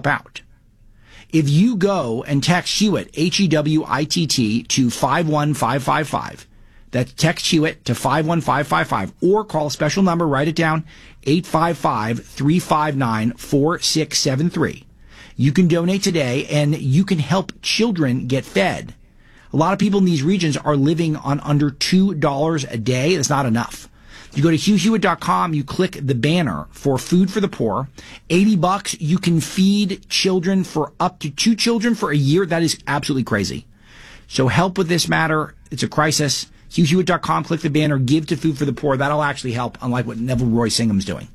help out. If you go and text Hewitt, Hewitt, to 51555, that's text Hewitt to 51555, or call a special number, write it down, 855-359-4673. You can donate today, and you can help children get fed. A lot of people in these regions are living on under $2 a day. That's not enough. You go to HughHewitt.com, you click the banner for Food for the Poor. $80, you can feed children for up to 2 children for a year. That is absolutely crazy. So help with this matter. It's a crisis. HughHewitt.com, click the banner, give to Food for the Poor. That'll actually help, unlike what Neville Roy Singham's doing.